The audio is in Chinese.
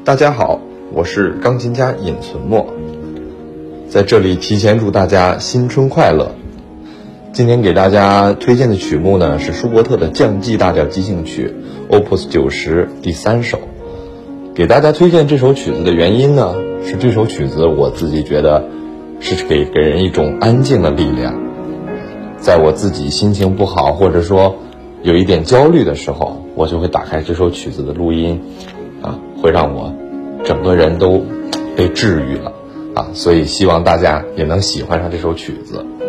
大家好，我是钢琴家尹存墨，在这里提前祝大家新春快乐。今天给大家推荐的曲目呢是舒伯特的降 G 大调即兴曲 Opus 90第3首。给大家推荐这首曲子的原因呢，是这首曲子我自己觉得是给人一种安静的力量。在我自己心情不好或者说有一点焦虑的时候，我就会打开这首曲子的录音会让我整个人都被治愈了所以希望大家也能喜欢上这首曲子。